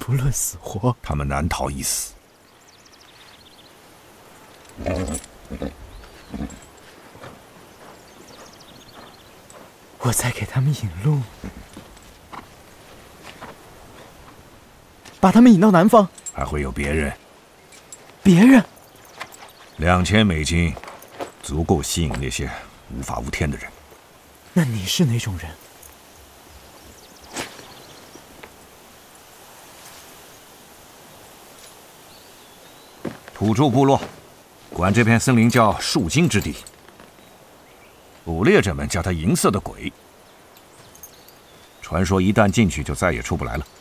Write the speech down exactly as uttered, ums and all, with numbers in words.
不论死活， 他们难逃一死。 我在给他们引路，把他们引到南方。 还会有别人。 别人？ 两千美金，足够吸引那些无法无天的人。 那你是哪种人？ 土著部落管这片森林叫树精之地，捕猎者们叫它银色的鬼。传说一旦进去就再也出不来了。